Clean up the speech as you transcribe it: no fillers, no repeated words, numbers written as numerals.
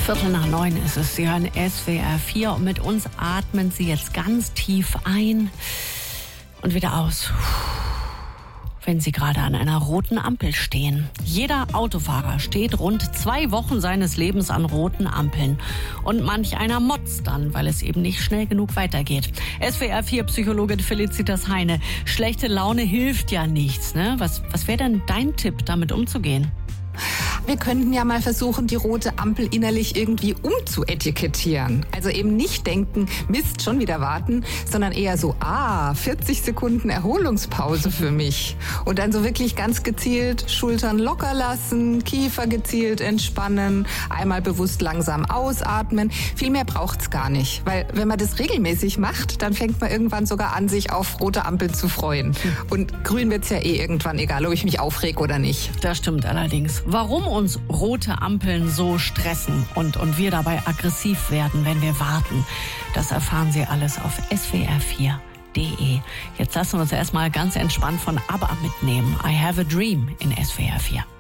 8:15 ist es. Sie hören SWR 4 und mit uns atmen Sie jetzt ganz tief ein und wieder aus, wenn Sie gerade an einer roten Ampel stehen. Jeder Autofahrer steht rund 2 Wochen seines Lebens an roten Ampeln. Und manch einer motzt dann, weil es eben nicht schnell genug weitergeht. SWR 4 Psychologin Felicitas Heine. Schlechte Laune hilft ja nichts, ne? Was wäre denn dein Tipp, damit umzugehen? Wir könnten ja mal versuchen, die rote Ampel innerlich irgendwie umzuetikettieren. Also eben nicht denken, Mist, schon wieder warten, sondern eher so, 40 Sekunden Erholungspause für mich. Und dann so wirklich ganz gezielt Schultern locker lassen, Kiefer gezielt entspannen, einmal bewusst langsam ausatmen. Viel mehr braucht's gar nicht. Weil wenn man das regelmäßig macht, dann fängt man irgendwann sogar an, sich auf rote Ampeln zu freuen. Und grün wird's ja irgendwann, egal ob ich mich aufreg oder nicht. Das stimmt allerdings. Warum uns rote Ampeln so stressen und wir dabei aggressiv werden, wenn wir warten, das erfahren Sie alles auf swr4.de. Jetzt lassen wir uns erstmal ganz entspannt von ABBA mitnehmen. I Have a Dream in SWR 4.